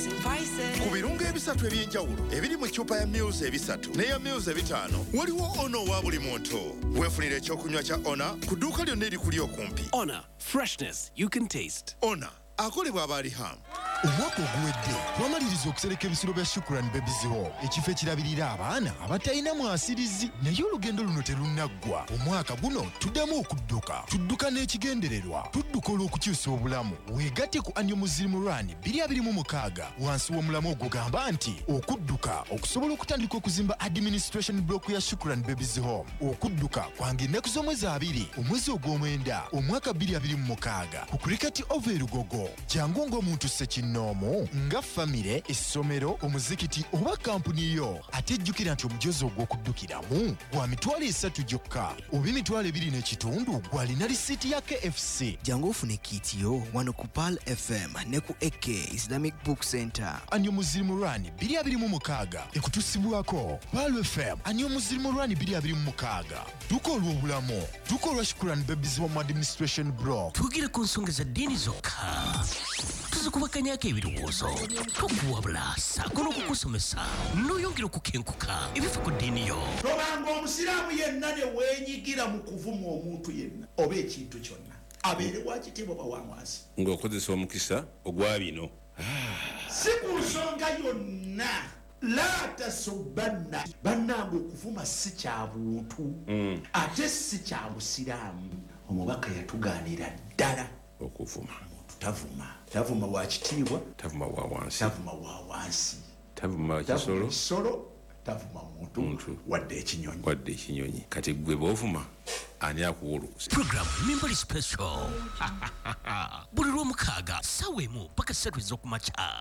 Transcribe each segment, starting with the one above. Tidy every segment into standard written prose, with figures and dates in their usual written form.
ku birungo ebisatu ebyenjawulo ebiri mu ccupa ya Mils ebisatu n'eya Mils ebitaano waliwo ono wa buli muntu. Weefunira ekyokunywa kya Ona ku dduuka lyonna erikuli okumpi. Ona, freshness you can taste. Ona akolebwa aba Riham. Omwaka oguwedde twamaliriza okusereka ebisolo bya Shukrani Babies Home, ekifo ekirabirira abaana abatalina mwasirizi, naye olugendo luno terunaggwa. Omwaka guno tuddamu tudduka n'ekigendererwa, tudduka olw'okukyusa obulamu. Weegatte ku Annual Muslim Run 2026 wansi w'omulamu ogugamba nti okudduka okusobola okutandika okuzimba administration block ya Shukrani Babies Home. Okudduka kwange ennaku z'omwezi 2 omwezi ogw'omwenda omwaka 2026 ku Cricket Over Lugogo. Jangu ng'omuntu Nomo nga famire, essomero, omuzikiti oba kampuni yo. Ate jjukira nti omujozi ogw'okuddukiramu gwa mitwalo 3 gyokka oba emitwalo 2 n'ekitundu gw'alina lisiiti ya KFC. Jangu ofune kiiti yo wano ku Pal FM ne ku AK Islamic Book Center. Annual Muslim Run 2026 ekutusibwako Pal FM. Annual Muslim Run 2026 duka olw'obulamu, duka olwa Shukrani Babies Home Administration Block. Tugira ku nsonga za ddiini zokka. Tuzikubakanyako ebirowoozo tokuwabula saako n'okukusomesa n'oyongera okukenkuka ebifa ku ddiini yo. Tobanga omusiraamu yenna ne weenyigira mu kuvuma omuntu yenna oba ekintu kyonna abeere wa kitiibwa oba wa mwansi ng'okozesa omukisa ogwa bino. Si ku nsonga yonna la tasubbanna bannange okuvuma si kya buntu ate si kya busiraamu. Omubaka yatugaanira ddala okuvuma. Tavuma wa kitiibwa, tavuma wa wansi, tavuma wa kisolo, tavuma muntu wadde ekinyonyi. Kati gwe b'ovuma ani akuwulukusa. Program Mimbali Special buli lw'omukaaga ssaawa 1 paka 3 ez'okumakya.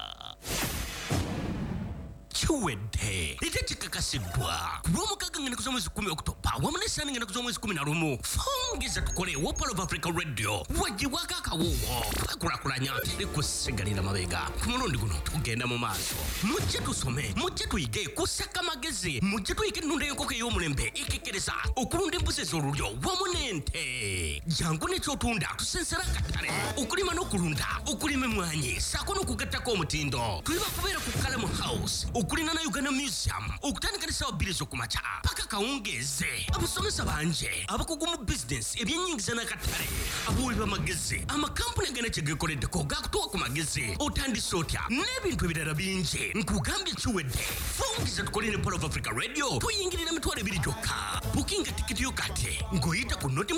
Chiwedde ite chikakasiddwa ku lw'omukaaga ng'ennaku z'omwezi 10 Oktoba wamu n'essaani ng'ennaku z'omwezi 11 fongeza tukole wa Pal of Africa Radio wagibwako akawoowo twekulakulanya tekusigalira mabega. Ku mulundi guno tugenda mu maaso, mujje tusome, mujje tuyige kusaka magezi, mujje tuyige ennunda y'enkoko ey'omulembe ekekereza okulunda embuzi ez'olulyo wamu n'ente. Jangu n'ekyotunda tusensera akatale okulima n'okulunda, okulima emmwanyi saako n'okugattako omutindo. Tuli bakubeera ku Kalamu House okulina na Uganda Museum okutandika ne ssaawa 2 ez'okumakya paka kawungeeze. Abasomesa banje abakugu mu business ebyennyingiza n'akatale abawooli b'amagezi amakampuni agenda kye geekoleddeko gaakutuwa ku magezi otandise otya n'ebintu ebirala bingi. Nkugambye kiwedde fongeza tukole ne Pal of Africa Radio tuyingirira mitwalo 2 gyokka. Bukinga tikiti yo kati ng'oyita ku noti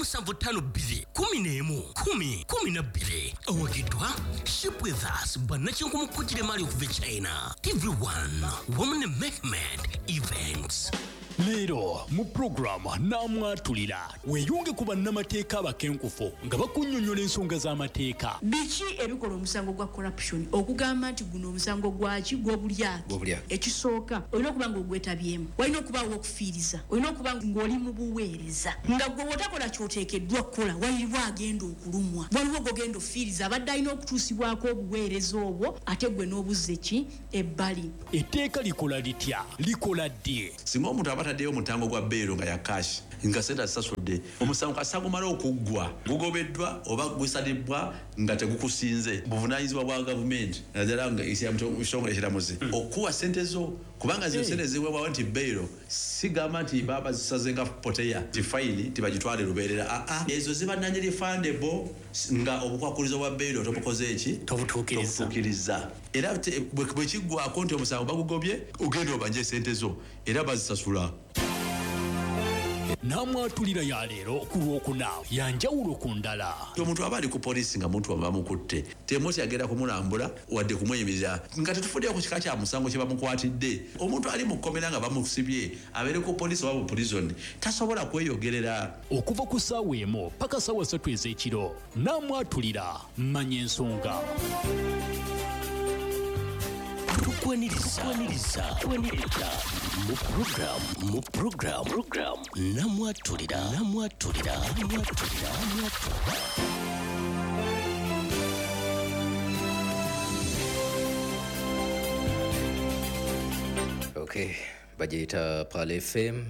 752 11 10 12. Owagiddwa Ship With Us bannakinku mukujjire maali okuva China. TV1 Women Mehmet Events. Leero mu program namwatulira weeyunge ku bannamateeka abakenkufu nga bakunnyonnyola ensonga z'amateeka. Biki ebikola omusango gwa corruption okugamba nti guno omusango gwaki gw'obulyake. Ekisooka olina okuba ng'ogwetabyemu, walina okubaawo okufiiriza, olina okuba ng'oli mu buweereza nga gwe wotakola ky'oteekeddwa kukola waliwo agenda okulumwa, waliwo gogenda ofiiriza abadde alina okutuusibwako obuweereza obwo ate gwe n'obuzze ki ebbali. Etteeka likola litya? Likola ddi? Singa omuntu abataddeyo omutango gwa beero nga yakaashi nga sente asasudde omusango kasagumala okuggwa gugobeddwa oba gusalibwa nga tegukusinze buvunaanyizibwa bwa gavumenti naddala nga ekitongole ekiramuzi okuwa sente zo kubanga zino sente ziweebwawo nti beero sigamba nti baba zisaze nga poteya ti fayini tibagitwale lubeerera ezo ziba non-refundable nga obukwakulizo bwa beero tobukoze eki tobutuukiriza era bwe kiggwako nti omusango bagugobye ogenda obanje sente zo era bazisasula. Namwatulira ya leero ku Lwokuna yanjawulo ku ndala. Omuntu aba ali ku poliisi nga muntu bamukutte temoti agenda kumulambula wadde kumuyimiriza nga tetufuddeyo ku kika kya musango kye bamukwatidde. Omuntu ali mu kkomera nga bamusibye abeere ku poliisi oba mu prison tasobola kweyogerera. Okuva ku ssaawa 1 paka ssaawa 3 ez'ekiro namwatulira manya ensonga. Tukwaniriza mu program namwatulira. Okay, bagiyita Pal FM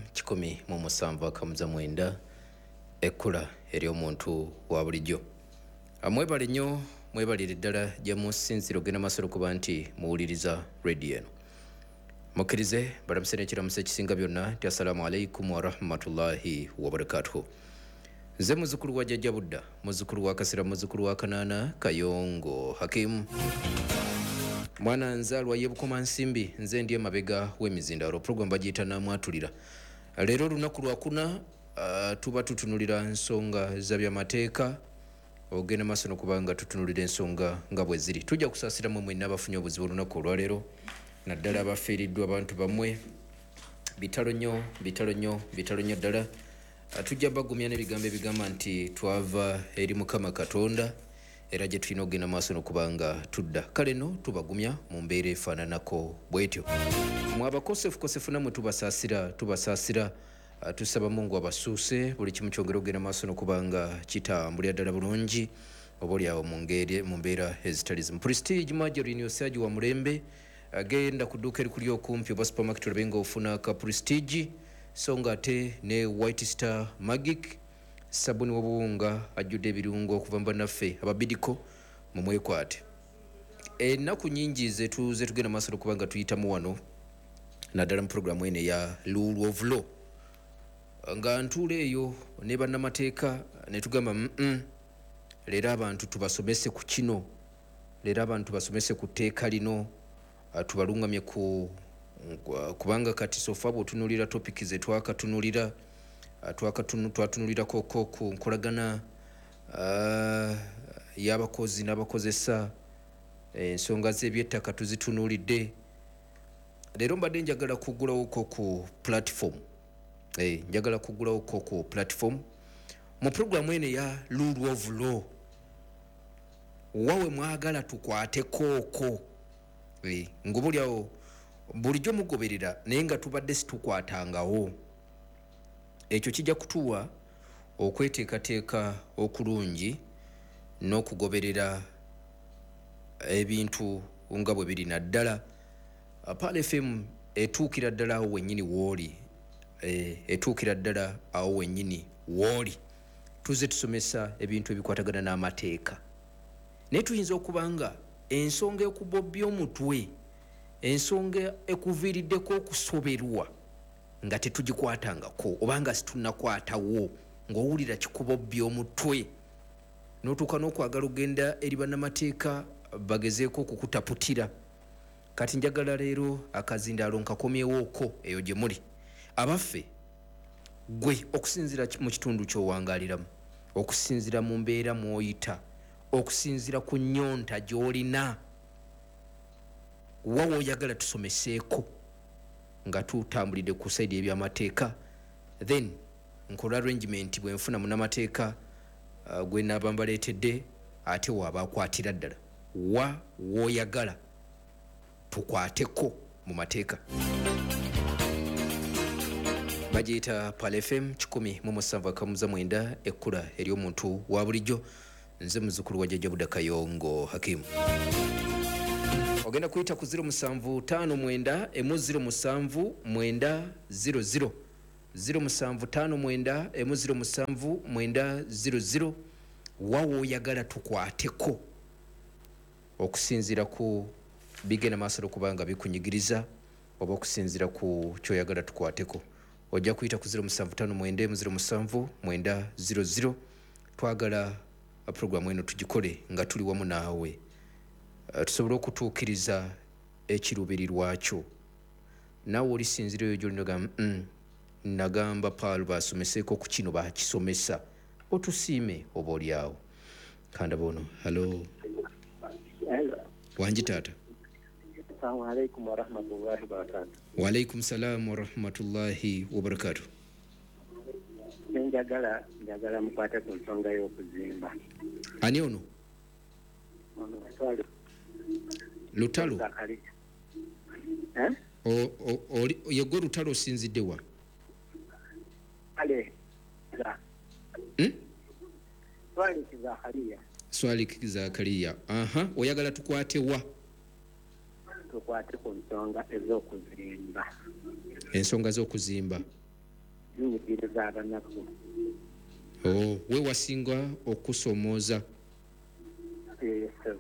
107.9 ekkula eri omuntu wa bulijjo. Amwebale nnyo mwebalire ddala gye musinziro genda masolo kuba nti muwuliriza radio eno. Mukkirize balamusene ekiramuso ekisinga byonna nti assalamu alaikum warahmatullahi wabarakatuhu. Nze muzukulu wa jjajja Budda, muzukulu wa Kasira, muzukulu wa Kanaana Kayongo Hakimu, mwana nzaalwa y'Ebukoma Nsimbi. Nze ndi emabega w'emizindalo. Program bagiyita Namwatulira. Leero lunaku lwakuna tuba tutunulira ensonga za byamateeka. Ogenda maaso n'okubanga tutunulira ensonga nga bwe ziri. Tujja kusaasiramu mwenna abafunye obuzibu olunaku olwaleero, naddala abafiiriddwa abantu bamwe. Bitalo nnyo ddala. Tujja bagumya n'ebigambo ebigamba nti twava eri Mukama Katonda era gye tulina okugenda maaso n'okubanga tudda. Kale no tubagumya mu mbeera efaananako bwetyo. Mwe abakosefu namwe tubasaasira. Tusaba Mungu abasuuse buli kimu kyongera okugenda maaso n'okubanga kitambulira ddala bulungi obaolyawo mu mbeera ezitali zimu. Prestige Margarine Osagi wa Mulembe agenda ku dduuka erikuli okumpi oba supermarket olabe nga ofuna ka Prestige, so nga ate ne White Star Magic sabuni w'obuwunga ajjudde ebirungo okuva mu bannaffe ababidiko mu mwekwate. Ennaku nnyingi ze tugenda maaso n'okubanga tuyitamu wano naddala mu programu eno eya Rule of Law, nga ntuula eyo ne bannamateeka ne tugamba leero abantu tubasomese ku kino, leero abantu tubasomese ku tteeka lino, tubalungamye kubanga kati sofa bw'otunuulira topiki ze twakatunulira twatunulirako ku nkolagana y'abakozi n'abakozesa, ensonga z'ebyettaka tuzitunuulidde. Leero mbadde njagala kugulawo ku platform. Njagala kugulawo ku platform mu programu eno ya Rule of Law. Wawe mwagala tukwatekooko ng'oboolyawo bulijjo mugoberera naye nga tubadde situkwatangawo. Ekyo kijja kutuwa okweteekateeka okulungi n'okugoberera ebintu nga bwe biri. Naddala Pal FM etuukira ddala awo wennyini wooli, tuze tusomesa ebintu ebikwatagana n'amateeka. Naye tuyinza okuba nga ensonga ekubobya omutwe, ensonga ekuviiriddeko okusoberwa nga tetugikwatangako oba nga situnakwatawo, ng'owulira kikubobya omutwe n'otuuka n'okwagala ogenda eri bannamateeka bagezeeko okukutaputira. Kati njagala leero akazindaalo nkakomyewooko eyo gye muli. Abaffe gwe okusinziira mu kitundu ky'owangaaliramu, okusinziira mu mbeera mw'oyita, okusinziira ku nnyonta gy'olina, wawe oyagala tusomeseeko nga tutambulidde ku saidi ebyamateeka, then nkola arrangement bwe nfuna munnamateeka gwe naaba mbaleetedde, ate waaba akwatira ddala w'oyagala tukwateko mu mateeka. Bagiyita Pal FM 107.9 ekkula ery'omuntu wa bulijjo. Nze muzukulu wa jjajja Budda Kayongo Hakimu. Ogenda kuyita ku 075 107 900 075 107 900 wawe oyagala tukwateko okusinziira ku bigenda maaso okubanga bikunyigiriza oba okusinziira ku kyoyagala tukwateko. Ojja kuyita ku 075 107 twagala programu eno tugikole nga tuli wamu naawe, tusobole okutuukiriza ekiruubirirwa kyo. Naawe olisinzira eyo gy'olinoga nagamba Paul basomeseeko ku kino bakisomesa, otusiime oba olyawo. Kanda bono. Hello. Wangi taata. Assalamu alaikum warahmatullahi wabarakatuh. Wa alaikum salam warahmatullahi wabarakatuh. Njagala mukwate ku nsonga y'okuzimba. Ani ono? Lutalo. Yego Lutalo osinzidde wa? Swalik Zakaria. Aha, oyagala tukwate wa? Tukwate ku nsonga ez'okuzimba. Ensonga z'okuzimba. Zinyigiriza abanaku. We wasinga okusomooza.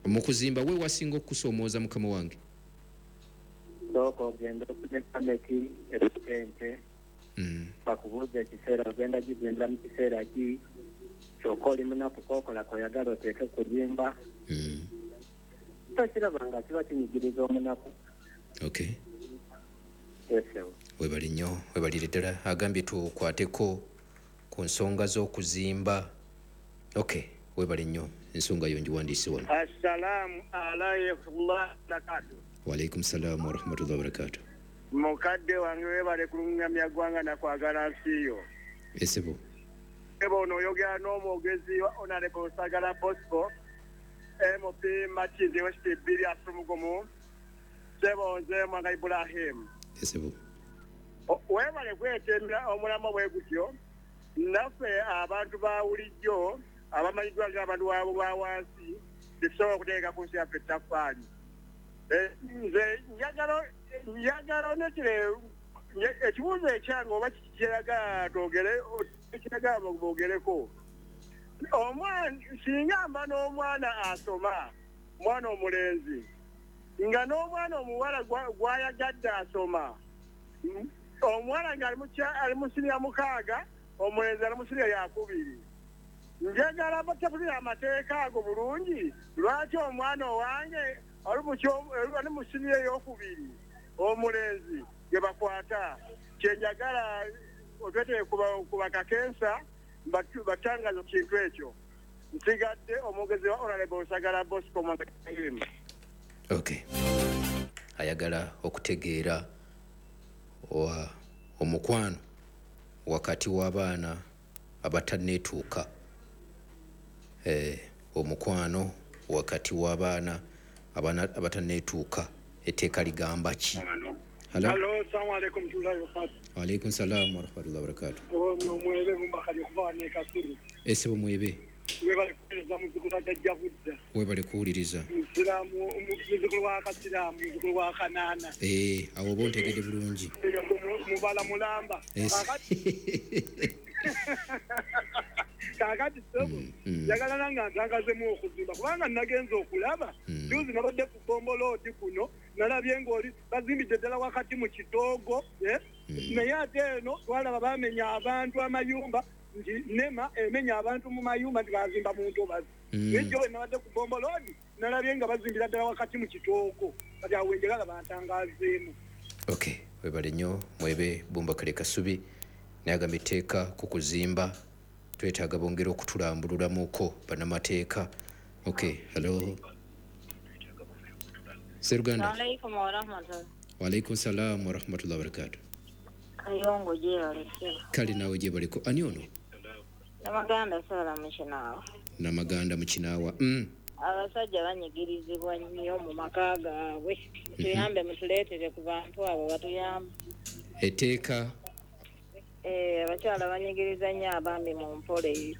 mu kuzimba we wasinga okusoomooza mukama wange? Sooka ogenda okunekameki ente bakubuuza ekiseera ogenda gizimba mu kiseera ki kyokka oli munaku kookola koyagala oteeke kuzimba tokiraba nga kiba kinyigiriza omunaku. Okay. Yesewo. Webali nnyo, webalire ddala. Agambye tukwateko ku nsonga z'okuzimba. Okay, webali nnyo. Ensonga yo ngiwandiise wano. Assalamu alaykum wa barakatuh. Wa alaykum salaam wa rahmatullahi wa barakatuh. Mukadde wange webale kulungamya gwanga na kwagala nsiyo. Esebo. Ebo oyogera n'omwogezi Honorable Sagala Bosco MP Machizi West Bili Asumugumu Sebo Nze Mwanga Ibrahim. Esebo. Webale kwetembera omulama bwe gutyo naffe abantu bawulijjo abamanyiddwa ng'abantu waabo ba wansi tetusobola okuteeka ku nsi yaffe ettaffaali. Nze njagala nekire ekibuuzo ekyange oba kikiraga ekiraga bogereko omwana singa mba n'omwana asoma mwana omulenzi nga n'omwana omuwala gwayagadde asoma omwana ng'ali mu siniya mukaaga omulenzi ali mu siniya yakubiri. Njagala batapulira amateeka ago bulungi lwaki omwana owange ali mu siniya ey'okubiri omulenzi ge bakwata kyenjagala otwetee kuba kakensa batangaza ku kintu ekyo. Nsigadde omwogezi wa Honorable Sagala Bosco Mwangayim. Okay. Ayagala okutegeera omukwano wakati w'abaana abatanneetuuka. Omukwano wakati w'abaana abatanneetuuka etteeka ligamba ki? Hello, assalamu alaikum tulahi wa barakatuh. Wa alaikum salaam wa rahmatullahi wa barakatuh. Mwebe mumbakali kuba ne kasuru. Esebo mwebe. Webale kuwuliriza muzukulu ajja budda. Webale kuwuliriza. Musiraamu muzukulu wa kasiraamu muzukulu wa kanaana. Awo bontegedde bulungi. Mubala mulamba. Kakati sebo njagala nanga ntangazemu okuzimba kubanga nagenza okulaba juzi nabadde ku Bombolodi kuno nalabye ng'oli bazimbidde ddala wakati mu kitoogo naye ate eno twalaba bamenya abantu amayumba nti nema emenya abantu mu mayumba nti bazimba mu ntobazi ekyo nabadde ku Bombolodi nalabye nga bazimbira ddala wakati mu kitoogo kati awo njagala bantangazeemu. Okay, webale nnyo mwebe Bumbakale Kasubi naye agamba etteeka ku kuzimba twetaaga bongera okutulambululamuko bannamateeka. Okay, hello. Seruganda. Alaikum wa rahmatullahi. Wa alaikum salaam wa rahmatullahi wa barakatuh. Kayongo gyebale. Kale naawe gyebaliko. Ani ono? Namaganda Sala Mukinaawa. Namaganda Mukinaawa. Abasajja banyigirizibwa nnyo mu maka gaabwe. Tuyambe mutuleetere ku bantu abo batuyambe. Etteeka. Abakyala banyigiriza nnyo abambi mu mpole eyo.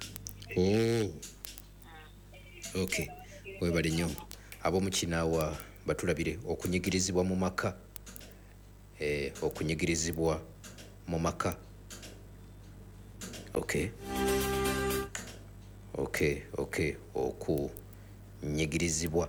Okay. Webale nnyo. Ab'Omukinaawa batulabire okunyigirizibwa mu maka. Okunyigirizibwa mu maka. Okay. Okunyigirizibwa.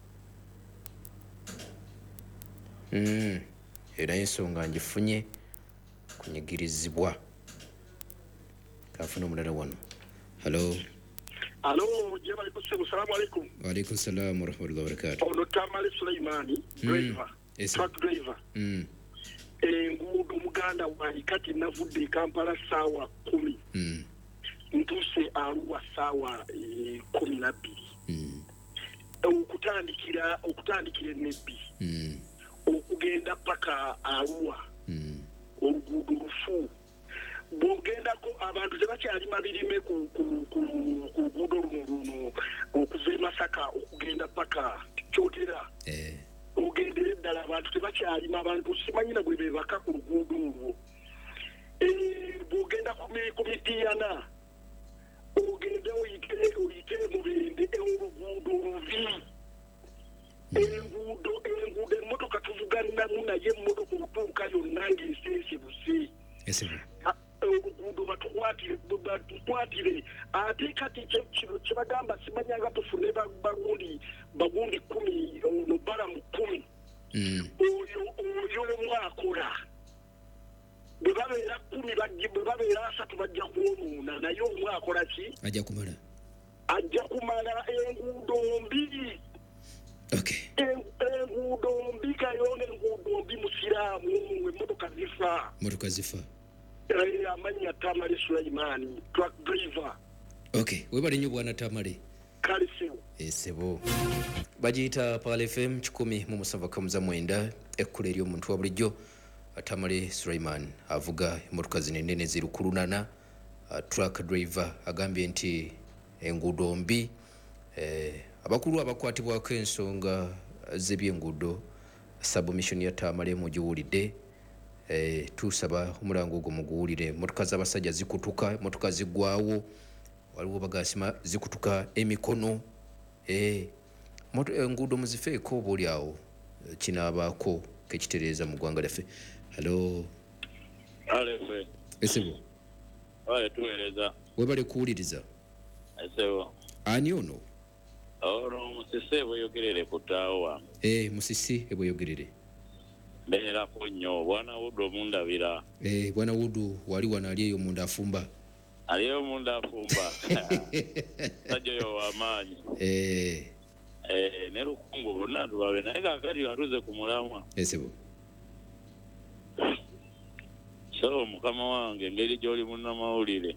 Era ensonga ngifunye kunyigirizibwa. Kafuna omulala wano. Hello. Hello, jebale kusebo. Assalamu alaikum. Wa alaikum salaam wa rahmatullahi wa barakatuh. Ono Tamale Sulaimani, driver. Truck driver. Nguudo muganda wange kati navudde Kampala saawa 10. Ntuuse Arua saawa 12. Okutandikira Nebbi. Okugenda paka Arua. Oluguudo lufu. Bw'ogendako abantu tebakyalima birime ku luguudo luno okuva e Masaka okugenda paka Kyotera. Ogendera eddala abantu tebakyalima, abantu simanyina bwe beebaka ku luguudo olwo. Bw'ogenda ku Midiana ogende oyite Mubende oluguudo luvi. Enguudo emmotoka tuvuganiramu naye emmotoka okutuuka yonna ng'enseese busi. Oluguudo batukwatire ate kati kino kyebagamba simanyanga tufune bagundi oyo omwakola bwe babeera 10 bwe babeera 3 bajja kwonoona naye omwakola ki ajja kumala enguudo mbi enguudo mbi kayona enguudo mbi musiraamu emmotoka zifa amanya Tamale Sulaiman truck driver webale nnyo bwana Tamale sebo bagiyita Pal FM 107.9 ekkula ery'omuntu wa bulijjo Tamale Sulaiman avuga emmotoka zino ennene zirukulunana truck driver agambye nti enguudo mbi abakulu abakwatibwako ensonga z'ebyenguudo submission ya Tamale mugiwulidde tusaba omulango ogwo muguwulire emmotoka z'abasajja zikutuka emmotoka ziggwawo waliwo bagasima zikutuka emikono enguudo muzifeeko oba oli awo kinaabaako kekitereeza mu ggwanga lyaffe halo esebo tuweereza webale kuwuliriza esebo ani ono musisi ebweyogerere kutaawa musisi ebweyogerere mbeerako nnyo bwana Wudu omundabira bwana Wudu wali wano ali eyo munda afumba aliyo munda afumba sajja oyo w'amaanyi ne lukungu bonna tubabe naye kaakati atuze ku mulamwa esebo so mukama wange engeri gy'oli munnamawulire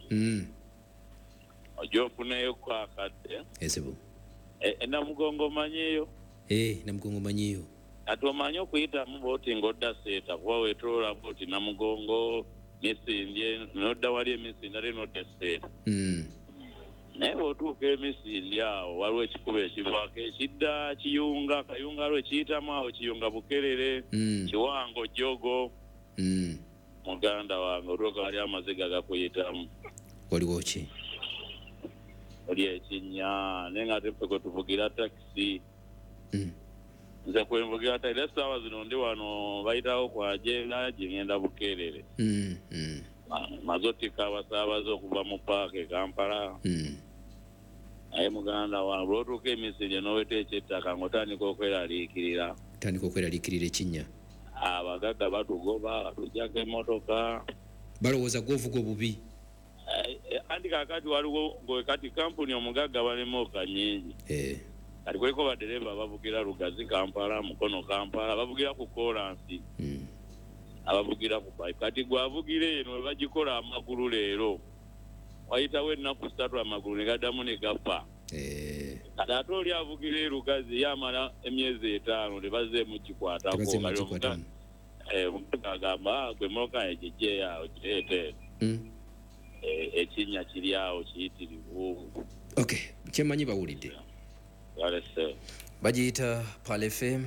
ojja ofuneyo kwakadde esebo namugongo manyiyo namugongo manyiyo ati omanyi okuyitamu booti ng'odda seeta kuba weetolola booti namugongo misindye nodda wali emisindi ate nodda seeta naye bw'otuuka emisindi awo waliwo ekikuba ekivaako ekidda kiyunga kayunga lwe kiyitamu awo kiyunga bukerere kiwango jogo muganda wange otuuka wali amaziga gakuyitamu waliwo ki oli ekinnya naye nga teffe kwe tuvugira takisi nze kwenvugira takisi esaawa zino ndi wano bayitawo kwajenga gingenda bukerere maze otika abasaabaze okuva mu paaka e Kampala naye muganda wange lwotuuka emisinde n'oweta ekyettaka ng'otandika okweraliikirira ekinnya abagagga batugoba batujjako emmotoka balowooza gwovuga obubi anti kaakati waliwo kati kampuni omugagga balema okanyingi kati kuliko badereva abavugira Lugazi Kampala Mukono Kampala abavugira ku kolansi abavugira ku pipe kati gwavugira eno we bagikola amagulu leero wayitawo ennaku 3 amagulu ne gaddamu ne gapfa kati ate oli avugira e Lugazi yamala emyezi 5 ne bazeemu kikwatako omugagga agamba gwe mmotoka egijje awo kireete ekinnya kiri awo kiyitirivu kyemanyi bawulidde bagiyita Pal FM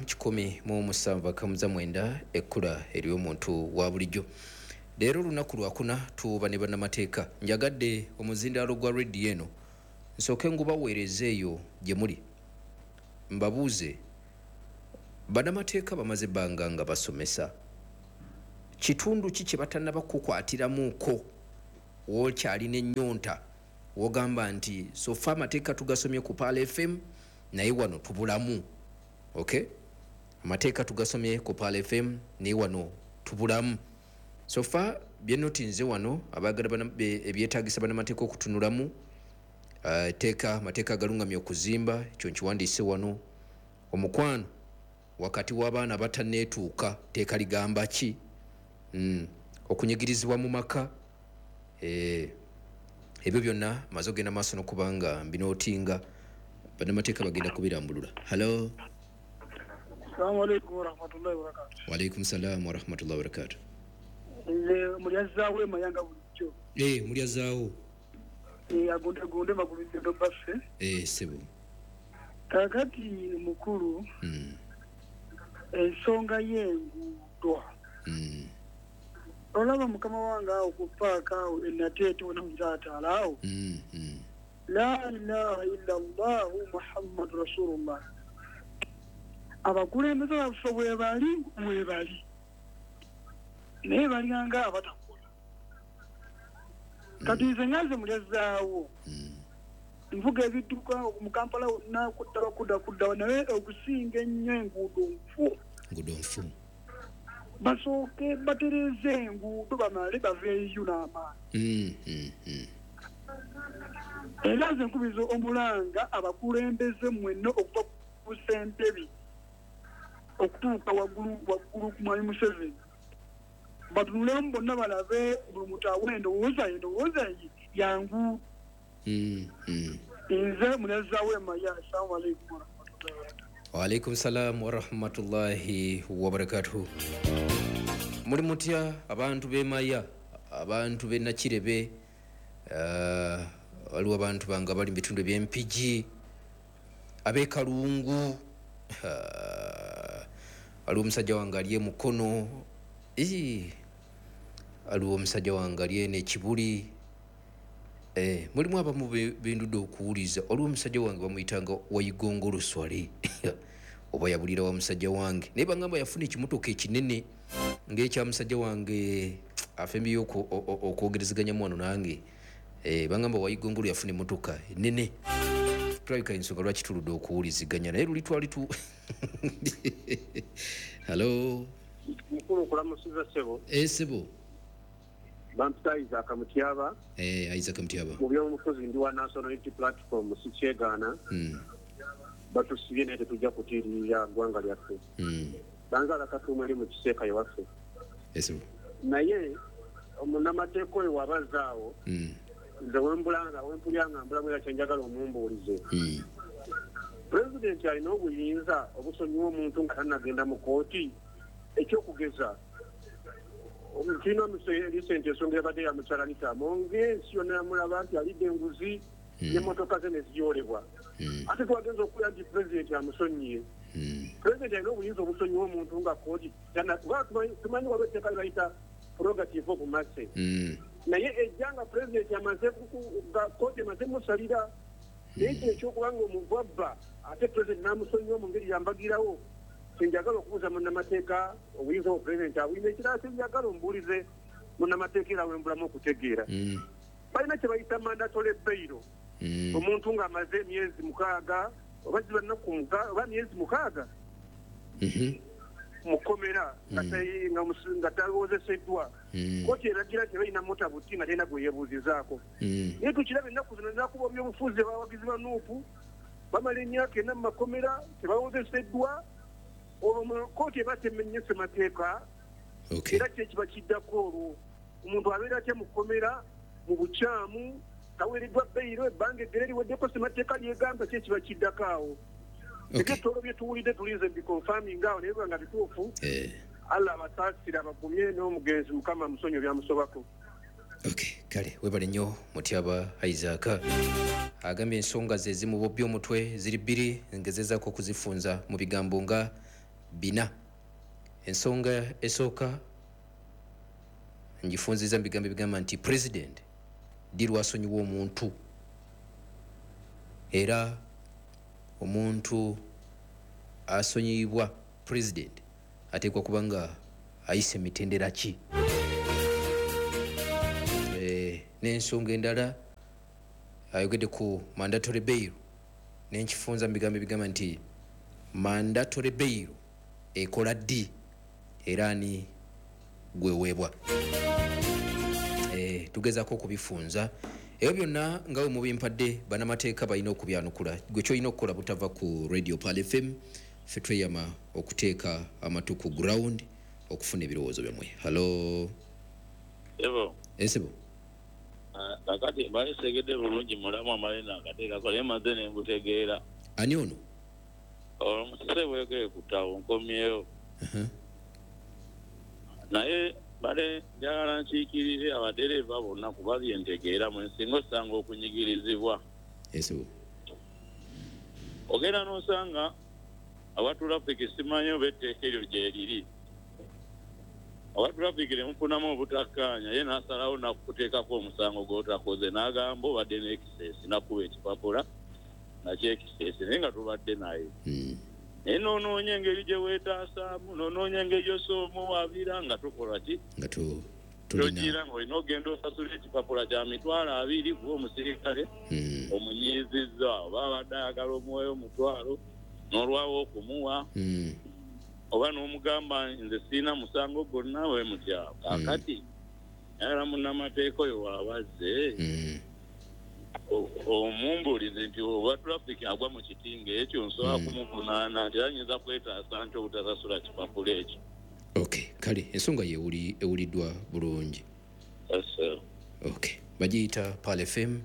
107.9 ekkula ery'omuntu wa bulijjo leero olunaku lwakuna tuuba ne bannamateeka njagadde omuzindaalo gwa rediyo eno nsooke ngubaweereza eyo gye muli mbabuuze bannamateeka bamaze ebbanga nga basomesa kitundu ki kye batannaba kukwatiramuuko wokyalina ennyonta wogamba nti sofa amateeka tugasomye ku Pal FM naye wano tubulamu amateeka tugasomye ku Pal FM naye wano tubulamu sofa byenotinze wano abaagala ebyetaagisa bannamateeka okutunulamu amateeka agalungamya okuzimba ekyo nkiwandiise wano omukwano wakati w'abaana batanneetuuka teeka ligamba ki okunyigirizibwa mu maka ebyo byonna maze ogenda maaso n'okubanga mbinootinga bannamateeka bagenda kubirambulula halo Assalamu alaikum warahmatullahi wabarakatuh. Wa salaam warahmatullahi wabarakatuh. Mulyazaawo emayanga bulijjo. Mulyazaawo. Agonde magulu ndo basse. Sebo. Kakati mukulu. Ensonga y'enguudo. Olaba mukama wange awo ku paaka awo enateete wona muzaataala awo. La ilaha illallah Muhammadu Rasulullah. Abakulembeze baffe bwebali naye balinganga abatakola kati nze nganze mulyazaawo nvuga ebidduka mu Kampala nakudda naye okusinga ennyo enguudo nfu kituufu basooke batereze enguudo bamale baveeyo n'amaani era nze nkubiriza omulanga abakulembeze mwenna okuva ku ssentebe okutuuka waggulu ku mwami Museveni batunulemu bonna balabe buli muntu awa endowooza ye yangu nze munezaawo emaya assalamu alaikum Waalaikum salam wa rahmatullahi wa barakatuh. Muri mutya abantu b'emaya abantu b'e Nakirebe waliwo abantu banga bali mu bitundu by'empigi ab'e Kalungu waliwo omusajja wange ali e Mukono waliwo omusajja wange ali ne Kibuli mulimu abamu bendudde okuwuliza waliwo omusajja wange bamuyitanga Wayigongolo Swale oba yabulira wa musajja wange naye bangamba yafuna ekimotoka ekinene ng'ekya musajja wange afembiyo okwogerezeganya wano nange bangamba Wayigongolo yafuna emmotoka enene tulabika ensonga lwaki tuludde okuwuliziganya naye luli twali tu halo mukulu kulamusiza sebo sebo bampita Isaac Mutyaba Isaac Mutyaba mu by'omufuzi ndi wa National Unity Platform sikyegana batusibye naye tetujja kutiirira ggwanga lyaffe banzala katuuma eri mu kiseeka ewaffe naye omunnamateeka oyo wabazaawo nze wempulyanga mbulamu era kyenjagala omumbuulize pulezidenti alina obuyinza obusonyiwa omuntu nga tannagenda mu kooti ekyokugeza tulina recent ensonga ebadde ya mukyalanikamo ng'ensi yonna yamulaba nti alidde enguzi n'emmotoka ze ne ziyolebwa ate twagenza okulya nti pulezidenti amusonyiye pulezidenti alina obuyinza obusonyiwa omuntu nga kooti tumanyi waliwo etteeka lye bayita prerogative of mercy naye ejjanga pulezidenti amaze kooti emaze musalira naye kino ekyokuba nga omuntu abba ate pulezidenti n'amusonyiwa mu ngeri yambagirawo kyenjagala okubuuza munnamateeka obuyinza obwo pulezidenti abulina ekirala kyenjagala ombuulize munnamateeka era wembulamu okutegeera balina kye bayita mandatory bail omuntu ng'amaze emyezi 6 oba ziba nnaku oba myezi 6 mukomera nga talwozeseddwa kooti eragira nti balina motabuti nga talina gwe yeebuuzizaako naye tukiraba ennaku zino nakuba byobufuzi abawagizi ba nuupu bamala emyaka 4 mu makomera tebawozeseddwa olwo kooti eba temenyese mateeka era kyekiba kiddako olwo omuntu abeera atya mukomera mu bukyamu taweereddwa beyiro ebbanga eddere liweddeko semateeka lyegamba kyekiba kiddako awo ebyetolo byetuwulidde tulinze bikonfaminga awo naye nga bituufu allah abasaasire abagumye n'omugenzi mukama musonyo byamusobako kale webale nnyo Mutyaba Isaac agambye ensonga ze zimu bobbi omutwe ziri 2 ngezezaako okuzifunza mu bigambo nga 4 ensonga esooka ngifunziza mbigambo bigamba nti president ddi lwasonyiwa omuntu era omuntu asonyiyibwa president ateekwa kuba nga ayise mitendera ki n'ensonga endala ayogedde ku mandatory bail nenkifunza mbigambo bigamba nti mandatory bail ekola ddi era ani gweweebwa tugezaako okubifunza ebyo byonna nga we mubimpadde bannamateeka balina okubyanukula gwe kyolina okukola butava ku radio Pal FM ffe tweyama okuteeka amatu ku ground okufuna ebirowoozo byamwe halo esebo kakati balisegedde bulungi mulamu amalina akateekako naye maze ne mbutegeera ani ono omusese bwegere kutawo nkomyeyo naye bale njagala nkiikirire abadereva bonna kuba byentegeera mwensinga osanga okunyigirizibwa ogenda n'osanga awa tulafiki simanyi oba etteeka eryo gyeriri awa tulafiki nemufunamu obutakkaanya ye n'asalawo nakuteekako omusango gw'otakoze n'agamba obadde n'ekisesi nakuba ekipapula nakyo ekisesi naye nga tubadde naye naye noonoonya engeri gye weetaasaamu noonoonya engeri osoomuwaabira nga tukola ki togira ng'olina ogenda osasula ekipapula kya 200 kuba omusirikale omunyiizizza oba abadde ayagala omuweyo 1,000 n'olwawo okumuwa oba n'omugamba nze sirina musango gwonna we mutya kakati era munnamateeka oyo waabazze omumbuulize nti oba traffic agwa mu kitinga ekyo nsobola kumuvunaana nti ayinza kwetaasa nti obutasasula kipapula ekyo. Okay, kale ensonga ewuliddwa bulungi. Okay, bagiyita Pal FM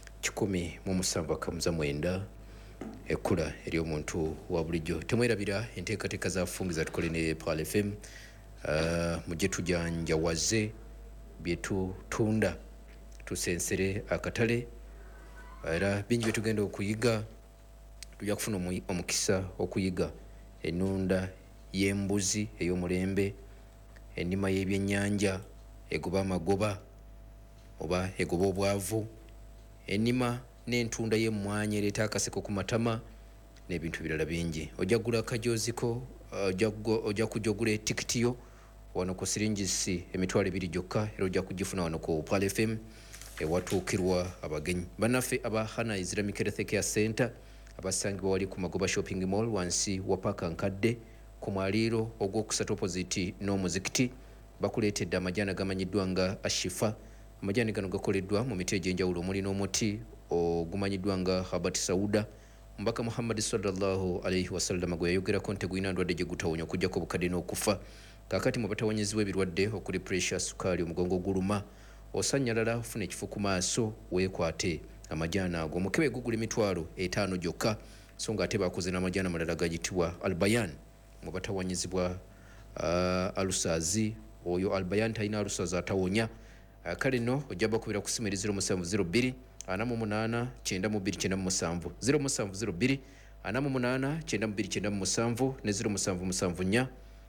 107.9 ekkula eri omuntu wa bulijjo. Temwerabira enteekateeka za fungiza tukole ne Pal FM mujje tujanjawaze bye tutunda tusensere akatale era bingi bye tugenda okuyiga tujja kufuna omukisa okuyiga ennunda y'embuzi ey'omulembe, ennima y'ebyennyanja egoba amagoba oba egoba obwavu, ennima n'entunda y'emmwanyi ereeta akaseko ku matama n'ebintu birala bingi. Ojja kugula akajoziko, ojja kujja ogula etikiti yo wano ku siringisi emitwalo 2 gyokka era ojja kugifuna wano ku Pal FM ewatuukirwa abagenyi. Bannaffe aba Hana Islamic Health Care Center abasangibwa wali ku Magoba Shopping Mall wansi wa Paaka Nkadde ku mwaliiro ogwokusatu opposite n'omuzikiti bakuleetedde amajaani agamanyiddwa nga Ashifa. Amajaani gano gakoleddwa mu miti egy'enjawulo omuli n'omuti ogumanyiddwa nga Habat Sauda. Mbaka Muhammad sallallahu alayhi wasallam gwe yayogerako nti guyina ndwadde gye gutawonya okuggyako obukadde n'okufa. Kakati mu batawanyizibwa ebirwadde okuli pressure, sukaali, omugongo oguluma, osanyalala, ofuna ekifo ku maaso, weekwate amajaani ago. Omukebe gugula emitwalo 5 gyokka so nga ate bakoze n'amajaani amalala gayitibwa Albayan. Mu batawanyizibwa alusazi oyo Albayan talina alusazi atawonya. Kale no ojja bakubira ku simu 0702 48 9297 0702 48 9297 ne 0774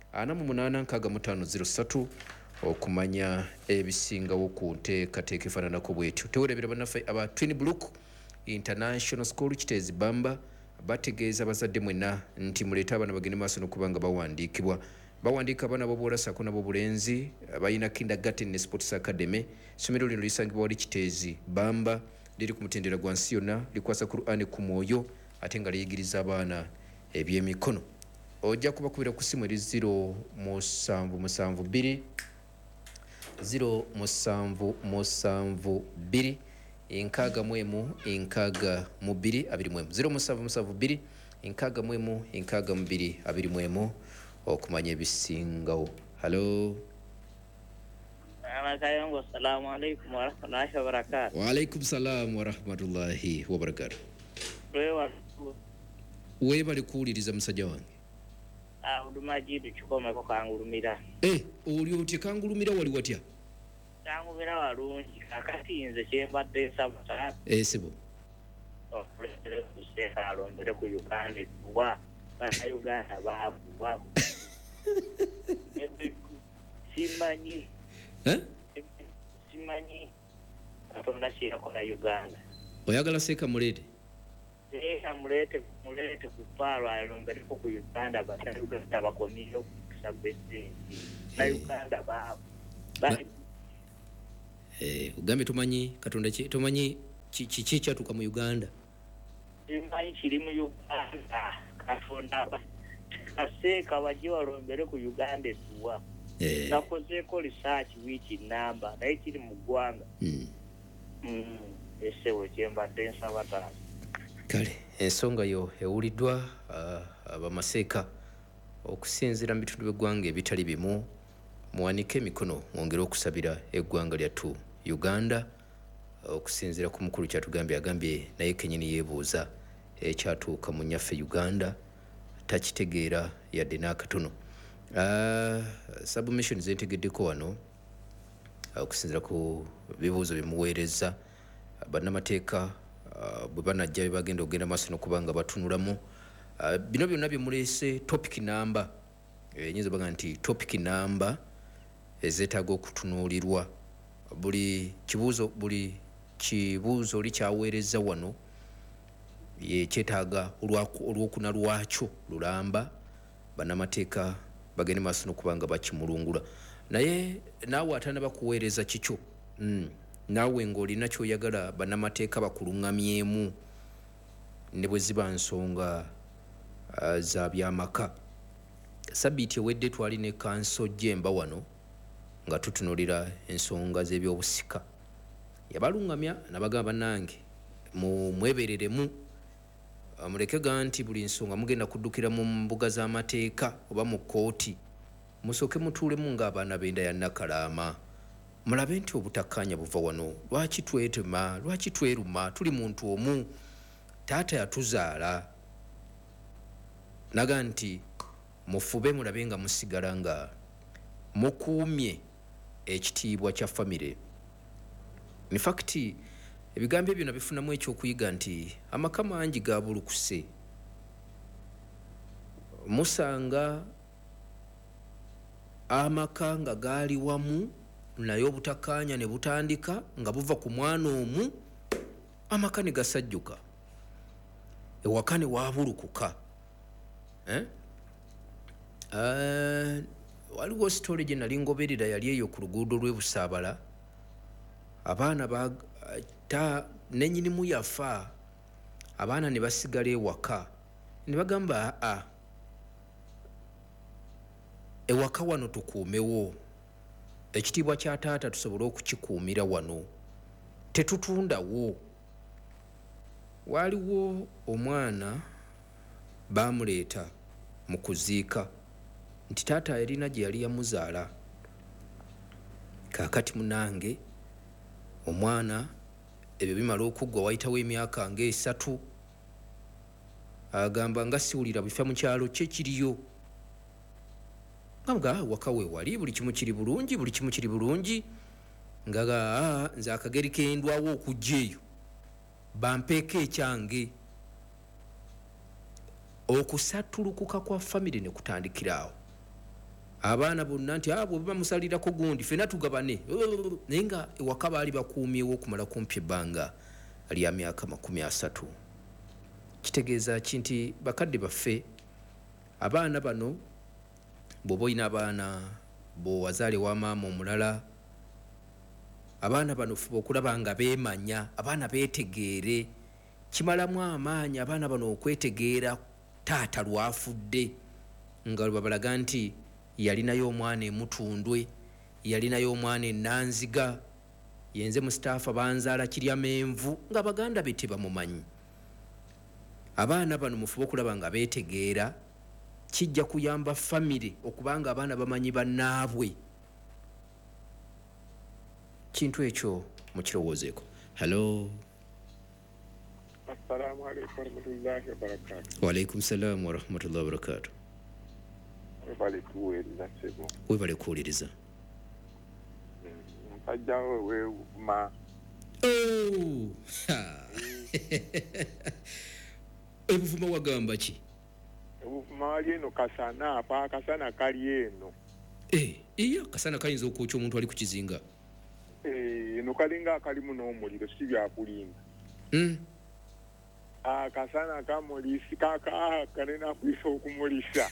486503 okumanya ebisingawo ku nteekateeka efaananako bwetyo. Tewerebera bannaffe aba Twin Brook International School Kitezi Bamba bategeeza bazadde mwenna nti muleeta abaana bagende maaso n'okubanga bawandiikibwa. Bawandiika abaana b'obuwala ssaako n'ab'obulenzi balina kindergarten ne sports academy. Essomero lino lisangibwa wali Kitezi Bamba, liri ku mutendera gwa nsi yonna, likwasa Qur'ani ku mwoyo ate nga liyigiriza abaana ebyemikono. Ojja kubakubira ku simu eri 0772 0772 enkaagamwemu enkaaga mu 2 21 0772 enkaagamwemu enkaaga mu 2 21 okumanya ebisingawo. Hello. Amakayongo, assalamu alaikum wa rahmatullahi wa barakatuh. Wa alaikum salam wa rahmatullahi wa barakatuh. Wewe bali kuwuliriza musajja wange. Udumajidu kikomeko kangulumira. Oli otye kangulumira wali watya? Kangulumira walungi kakati nze kyembadde nsaba. Sibo. Okulera alombere ku Uganda wa bana Uganda baabwa. Simanyi. Simanyi. Katonda kirakola Uganda. Oyagala seeka mulete? Seeka mulete kupaalwa alombere ku Uganda bana Uganda bakomiyo kusabese. Na Uganda baabwa. Ugambe tumanyi Katonda tumanyi kiki kyatuka mu Uganda. Simanyi kiri mu Uganda. Katonda kaseeka bajje walombere ku Uganda esuwa. Nakozeeko research wiki namba naye kiri mu ggwanga. Esewo kyembadde nsaba taata. Kale ensonga yo ewuliddwa abamaseeka okusinziira mu bitundu by'eggwanga ebitali bimu muwanike emikono mwongere okusabira eggwanga lyattu Uganda. Okusinziira ku mukulu kyatugambye agambye naye kenyini yeebuuza ekyatuuka mu nnyaffe Uganda takitegeera yadde n'akatono. Submission zentegeddeko wano okusinziira ku bibuuzo bimuweereza bannamateeka bwe banajja bagenda okugenda maaso n'okubanga batunulamu bino byonna byemuleese topic number nyinza baga nti topic number ezeetaaga okutunuulirwa. Buli kibuuzo oli kyaweereza wano yekyetaaga olwokuna lwakyo lulamba bannamateeka bagende maaso n'okubanga bakimulungula. Naye naawe ataana bakuweereza kikyo naawe ng'olina kyoyagala bannamateeka bakuluŋŋamyemu ne bwe ziba nsonga za byamaka Sabiti ewedde twali ne kanso Jemba wano nga tutunulira ensonga z'ebyobusika. Yabalungamya nabagamba nange mu mwebereremu muleke ganti buli nsonga mugenda kuddukira mu mbuga z'amateeka oba mu kooti. Musoke mutuulemu ng'abaana b'enda ya Nakalaama. Mulabe nti obutakkaanya buva wano. Lwaki twetema, lwaki tweruma, tuli muntu omu. Taata yatuzaala. Naga nti mufube mulabe nga musigala nga mukuumye ekitiibwa kya famire. In fact, ebigambo ebyo nabifunamu ekyokuyiga nti amaka mangi gabulukuse. Musanga amaka nga gaali wamu naye obutakkaanya ne butandika nga buva ku mwana omu, amaka ne gasajjuka. Ewaka ne waabulukuka. Waliwo story gye nali ngoberera yali eyo ku luguudo lw'e Busaabala. Abaana nenyinimu yafa, abaana ne basigala ewaka ne bagamba ewaka wano tukuumewo, ekitiibwa kya taata tusobole okukikuumira wano, tetutundawo. Waliwo omwana bamuleeta mu kuziika nti taata yalina gye yali yamuzaala. Kaakati munange omwana ebyo bimala okuggwa wayitawo emyaka nga 3, agamba nga siwulira bifa mu kyalo kye kiriyo. Nga waka we wali buli kimu kiri bulungi, buli kimu kiri bulungi. Nga nze akageri kendwawo okujja eyo bampeeko ekyange. Okusattulukuka kwa famire ne kutandikiraawo. Abaana bonna nti bwe bamusalirako gundi fena tugabane. Naye nga ewaka baali bakuumyewo okumala kumpi ebbanga lya myaka 30. Kitegeeza ki nti bakadde baffe abaana bano bw'oba olina abaana bw'owazaale wa maama omulala, abaana bano fuba okulaba nga beemanya, abaana beetegeere. Kimalamu amaanyi abaana bano okwetegeera taata lwafudde nga babalaga nti yalinayo omwana emutundwe, yalinayo omwana ennanziga, yenze Mustapha banzaala Kiryamenvu nga baganda be tebamumanyi. Abaana bano mufube okulaba nga beetegeera, kijja kuyamba famire okubanga abaana bamanyi bannaabwe. Kintu ekyo mukirowoozeeko. Hello. Assalamu alaikum warahmatullahi wabarakatuh. Wa alaikum salam warahmatullahi wabarakatuh. Webale kuweereza sebo. Webale kuwuliriza. Mpajja weewuma. Ebuvuma wagamba ki? Ebuvuma wali eno kasana, apa akasana kali eno. Iya kasana kayinza okwokya omuntu ali ku kizinga. Eno kalinga akalimu n'omuliro si byakulimba. Akasana kamulisi kanena kwisa okumulisa.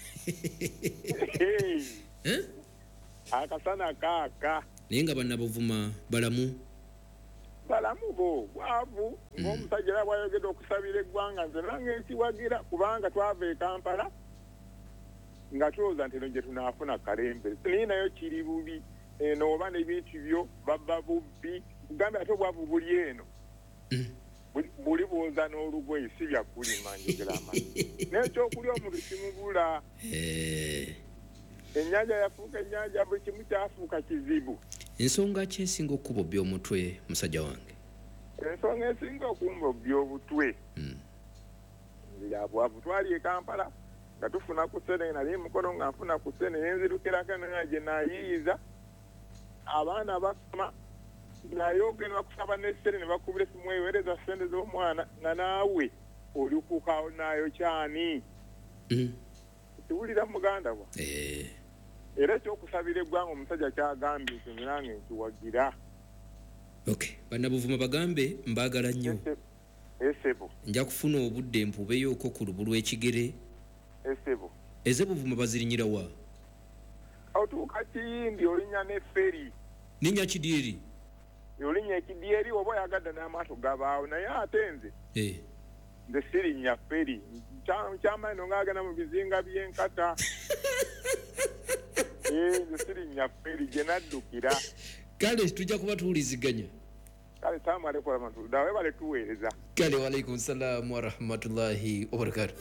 Akasana kaka. Naye nga bannabuvuma balamu? Balamu bo bwavu ng'omusajja era bwayogedde okusabira eggwanga nze nange nkiwagira kubanga twava e Kampala nga tulowooza nti eno gye tunaafuna kalembe. Naye nayo kiri bubi eno oba n'ebintu byo babba bubbi. Kugambe ate obwavu buli eno. Buli bwoza n'olugoye si byakulima njogera amanyi. N'ekyokulya omuntu kimubula. Ennyanja yafuuka ennyanja, buli kimu kyafuuka kizibu. Ensonga ki esinga okuba by'omutwe musajja wange? Ensonga esinga okumba by'obutwe nzira bwavu twali e Kampala nga tufuna ku ssene, nali mukono nga nfuna ku ssene nenzirukirako naye gye nayiiza abaana bakama naye ogenda bakusaba n'essene ne bakubira esimu eweereza ssente z'omwana nga naawe oli kukawo naayo kyani. Kiwulira muganda bwa era ekyokusabira eggwanga omusajja kyagambye nti nange nkiwagira. Bannabuvuma bagambe mbaagala nnyo. Esebo nja kufuna obudde mpubeyooko ku lubu lw'ekigere. Esebo ez'ebuvuma bazirinyira wa? Otuuka Kiyindi olinnya n'efferi. Ninnya Kidyeri? Olinnya Ekidyeri oba oyagadde n'amaato gabaawo naye ate nze nze sirinnya fferi. Kyamaanyi no ng'agenda mu bizinga by'enkata. nze sirinnya fferi gye naddukira kale tujja kuba tuwuliziganya kale salamu alaikum warahmatullahi dawe bale tuweereza kale waalaikum salamu warahmatullahi wabarakatu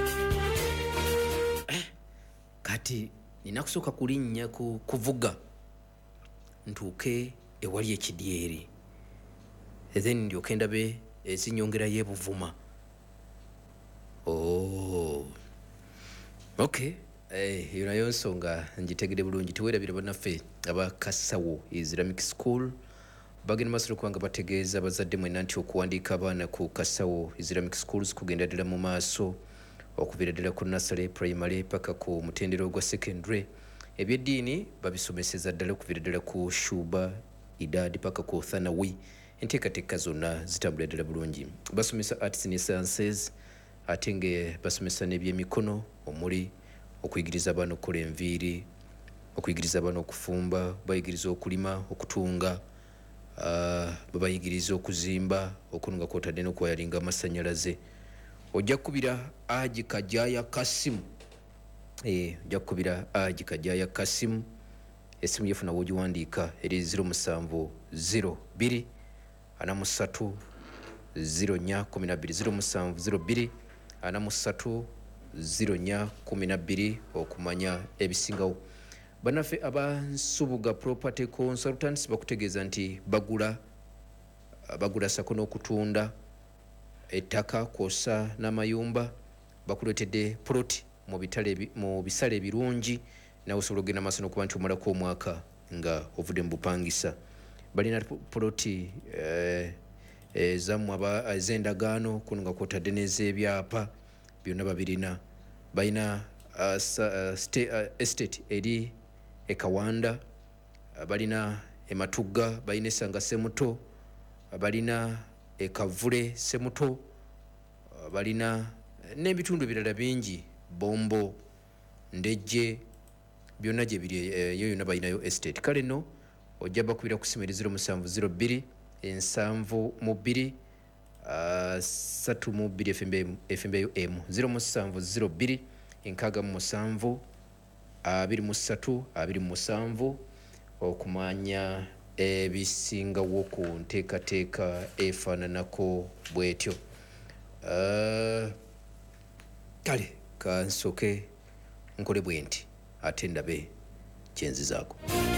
kati nina kusooka kulinnya kuvuga ntuuke ewali ekidyeri then ndyoke ndabe ezinyongera y'ebuvuma okay eyo nayo nsonga ngitegedde bulungi tuweerabira bannaffe aba Kasawo Islamic School bagenda maaso okubanga bategeeza abazadde mwenna nti okuwandiika abaana ku Kasawo Islamic Schools kugenda ddala mu maaso okuviira ddala ku nursery primary paka ku mutendero gwa secondary ebyeddiini babisomeseza ddala okuviira ddala ku shuba idadi paka ku thanawi enteekateeka zonna zitambula ddala bulungi basomesa arts ne sciences ate nga basomesa n'ebyemikono omuli okuyigiriza abaana okukola enviiri okuyigiriza abaana okufumba bayigiriza okulima okutunga babayigiriza okuzimba okununga kwotadde n'okwayalinga amasannyalaze ojja kukubira Aji Kajaya Kasimu ojja kukubira Aji Kajaya Kasimu esimu yefuna wogiwandiika eri 070 02 43 04 12 070 02 okumanya ebisingawo bannaffe abansubuga property consultants bakutegeeza nti bagula sako n'okutunda ettaka kwosa n'amayumba bakuleetedde ploti mu bisale ebirungi nawe osobola okugenda maaso n'okuba nti omalako omwaka nga ovudde mu bupangisa balina ploti ezammwe ez'endagaano kuno nga kwotadde n'ez'ebyapa byonna babirina balina estate eri ekawanda balina ematugga balina esanga semuto balina ekavule semuto balina n'ebitundu birala bingi bombo ndejje byonna gye biri yo yonna balinayo estate kale no ojja bakubira ku simu eri 0702 7 32 FMBU M 0702 67 23 27 okumanya ebisingawo ku nteekateeka efaananako bwetyo kale kansoke nkole bwe nti ate ndabe kyenzizaako